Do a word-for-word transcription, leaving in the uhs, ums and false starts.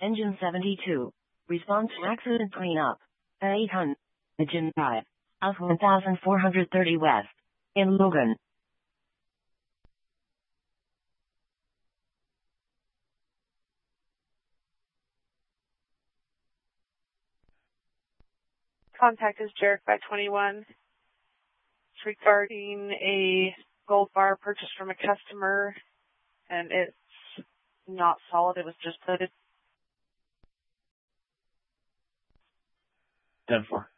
Engine seventy-two. Response to accident cleanup. eight hundred. Engine Drive. Of one thousand four hundred thirty West. In Logan. Contact is Jarek five twenty-one. It's regarding a gold bar purchased from a customer, and it's not solid. It was just loaded. ten four.